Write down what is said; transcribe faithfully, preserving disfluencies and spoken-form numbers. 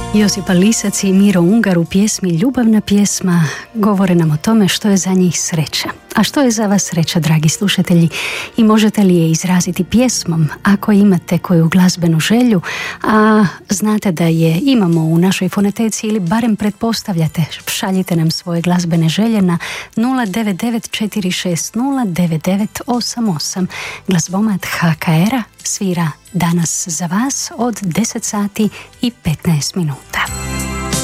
Josipa Lisac i Miro Ungar u pjesmi Ljubavna pjesma govore nam o tome što je za njih sreća. A što je za vas sreća, dragi slušatelji? I možete li je izraziti pjesmom ako imate koju glazbenu želju, a znate da je imamo u našoj fonoteci ili barem pretpostavljate, šaljite nam svoje glazbene želje na nula devet devet četiri šest nula devet devet osam osam. Glazbomat ha ka era svira danas za vas od deset sati i petnaest minuta.